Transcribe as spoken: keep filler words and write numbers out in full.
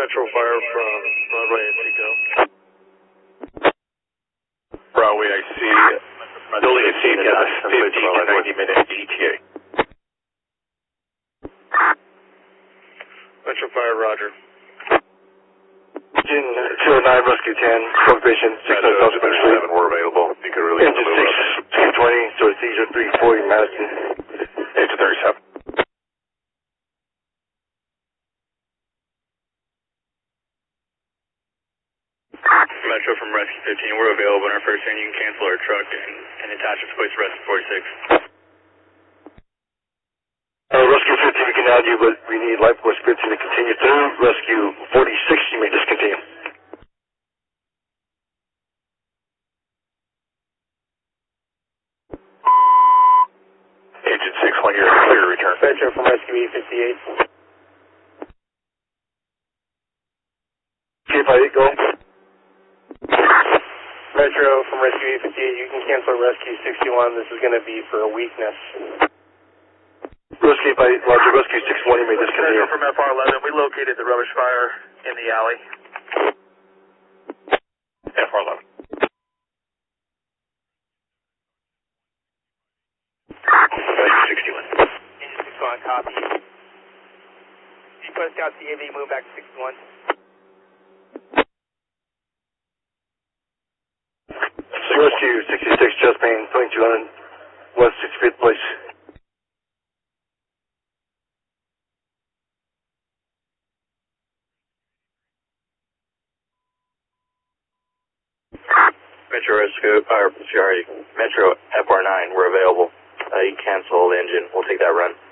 Metro Fire from Broadway and Pico. Broadway, I see. Building a scene has a fifty to ninety minute E T A. Metro Fire, Roger. Engine two oh nine, Rescue ten, Prohibition six hundred thousand seven, we're available. You can really Engine six, two twenty, so it's Leisure three forty, Madison. Engine thirty-seven. Metro from Rescue fifteen, we're available in our first turn. You can cancel our truck and, and attach its place to Rescue forty-six. Uh, Rescue fifteen, we can add you, but we need Life Force fifteen to continue through. Rescue forty-six, you may discontinue. Engine six one, you're clear to return. Metro from Rescue E fifty-eight. K fifty-eight, go. Metro from Rescue E fifty-eight, you can cancel Rescue sixty-one. This is going to be for a weakness. Rescue fifty-eight, Roger, Rescue six one, you may discontinue. Metro from F R eleven, we located the rubbish fire in the alley. F R eleven. sixty-one. Engine sixty-one, copy. Request out C A V, move back to sixty-one. Rescue sixty-six, Just Main, twenty-two hundred, West sixty-fifth place. Metro Rescue, or sorry, Metro F R nine, we're available. Uh, you cancel the engine, we'll take that run.